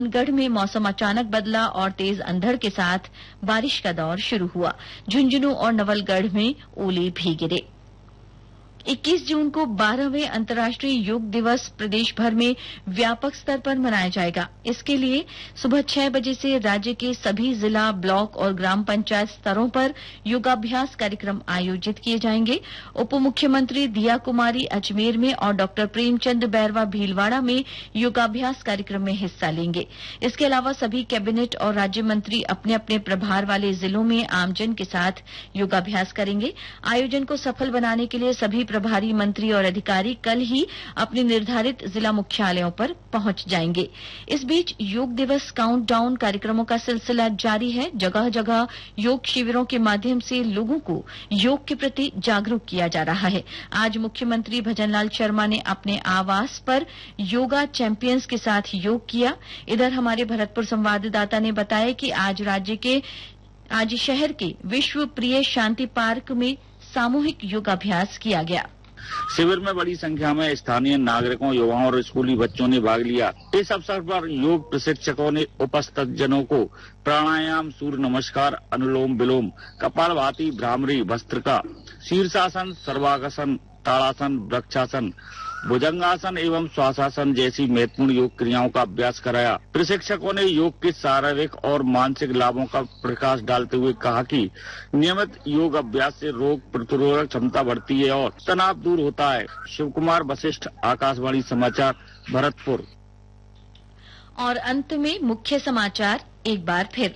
गढ़ में मौसम अचानक बदला और तेज अंधड़ के साथ बारिश का दौर शुरू हुआ। झुंझुनू और नवलगढ़ में ओले भी गिरे। 21 जून को 12वें अंतर्राष्ट्रीय योग दिवस प्रदेश भर में व्यापक स्तर पर मनाया जाएगा। इसके लिए सुबह 6 बजे से राज्य के सभी जिला, ब्लॉक और ग्राम पंचायत स्तरों पर योगाभ्यास कार्यक्रम आयोजित किए जाएंगे। उप मुख्यमंत्री दिया कुमारी अजमेर में और डॉक्टर प्रेमचंद बैरवा भीलवाड़ा में योगाभ्यास कार्यक्रम में हिस्सा लेंगे। इसके अलावा सभी कैबिनेट और राज्य मंत्री अपने अपने प्रभार वाले जिलों में आमजन के साथ योगाभ्यास करेंगे। आयोजन को सफल बनाने के लिए सभी प्रभारी मंत्री और अधिकारी कल ही अपने निर्धारित जिला मुख्यालयों पर पहुंच जाएंगे। इस बीच योग दिवस काउंटडाउन कार्यक्रमों का सिलसिला जारी है। जगह जगह योग शिविरों के माध्यम से लोगों को योग के प्रति जागरूक किया जा रहा है। आज मुख्यमंत्री भजनलाल शर्मा ने अपने आवास पर योगा चैंपियंस के साथ योग किया। इधर हमारे भरतपुर संवाददाता ने बताया कि आज शहर के विश्व प्रिय शांति पार्क में सामूहिक योगाभ्यास किया गया। शिविर में बड़ी संख्या में स्थानीय नागरिकों, युवाओं और स्कूली बच्चों ने भाग लिया। इस अवसर पर योग प्रशिक्षकों ने उपस्थित जनों को प्राणायाम, सूर्य नमस्कार, अनुलोम विलोम, कपालभाति, भ्रामरी, भस्त्रिका, शीर्षासन, सर्वांगासन, ताड़ासन, वृक्षासन, भुजंगासन एवं श्वासासन जैसी महत्वपूर्ण योग क्रियाओं का अभ्यास कराया। प्रशिक्षकों ने योग के शारीरिक और मानसिक लाभों का प्रकाश डालते हुए कहा कि नियमित योग अभ्यास से रोग प्रतिरोधक क्षमता बढ़ती है और तनाव दूर होता है। शिव कुमार वशिष्ठ, आकाशवाणी समाचार, भरतपुर। और अंत में मुख्य समाचार एक बार फिर।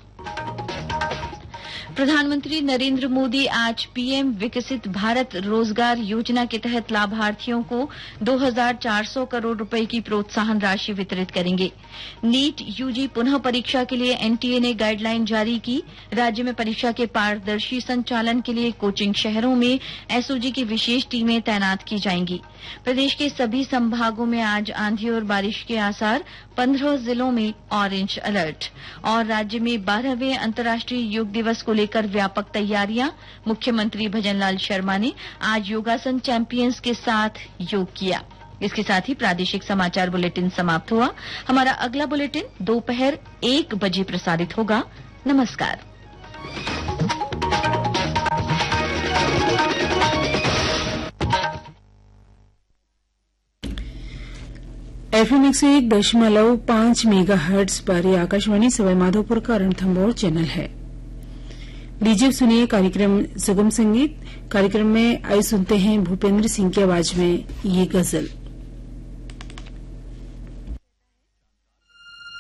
प्रधानमंत्री नरेंद्र मोदी आज पीएम विकसित भारत रोजगार योजना के तहत लाभार्थियों को 2,400 करोड़ रुपए की प्रोत्साहन राशि वितरित करेंगे। नीट यूजी पुनः परीक्षा के लिए एनटीए ने गाइडलाइन जारी की। राज्य में परीक्षा के पारदर्शी संचालन के लिए कोचिंग शहरों में एसओजी की विशेष टीमें तैनात की जाएंगी। प्रदेश के सभी संभागों में आज आंधी और बारिश के आसार, 15 जिलों में ऑरेंज अलर्ट। और राज्य में 12वें अंतर्राष्ट्रीय योग दिवस को लेकर व्यापक तैयारियां। मुख्यमंत्री भजनलाल शर्मा ने आज योगासन चैंपियंस के साथ योग किया। इसके साथ ही प्रादेशिक समाचार बुलेटिन समाप्त हुआ। हमारा अगला बुलेटिन दोपहर 1 बजे प्रसारित होगा। नमस्कार। FM 101.5 मेगाहर्ट्ज पर यह आकाशवाणी सवाई माधोपुर का रणथंभौर चैनल है। लीजिए सुनिए कार्यक्रम सुगम संगीत। कार्यक्रम में आइए सुनते हैं भूपेंद्र सिंह की आवाज में ये गजल।